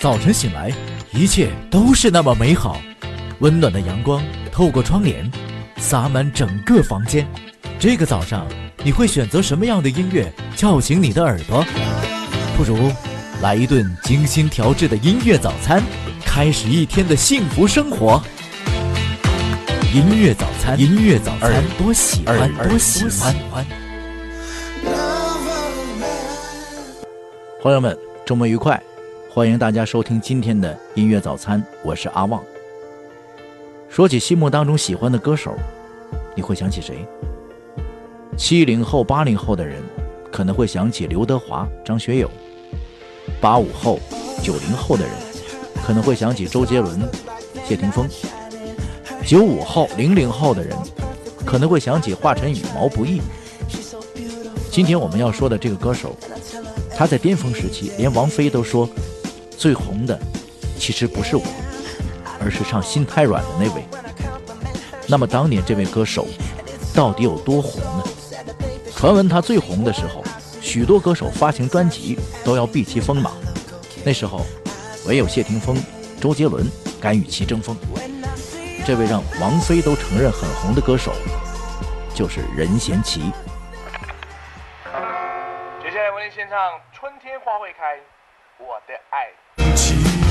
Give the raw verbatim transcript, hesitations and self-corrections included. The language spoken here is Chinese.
早晨醒来，一切都是那么美好。温暖的阳光透过窗帘，洒满整个房间。这个早上，你会选择什么样的音乐叫醒你的耳朵？不如来一顿精心调制的音乐早餐，开始一天的幸福生活。音乐早餐，音乐早餐，耳朵喜欢，耳朵喜欢。 朋友们，周末愉快！欢迎大家收听今天的音乐早餐，我是阿旺。说起心目当中喜欢的歌手，你会想起谁？七零后、八零后的人可能会想起刘德华、张学友；八五后、九零后的人可能会想起周杰伦、谢霆锋；九五后、零零后的人可能会想起华晨宇、毛不易。今天我们要说的这个歌手，他在巅峰时期连王菲都说最红的其实不是我，而是唱心太软的那位。那么当年这位歌手到底有多红呢？传闻他最红的时候，许多歌手发行专辑都要避其锋芒，那时候唯有谢霆锋、周杰伦敢与其争锋。这位让王菲都承认很红的歌手就是任贤齐。 接下来为您献唱《春天花会开》，我的爱。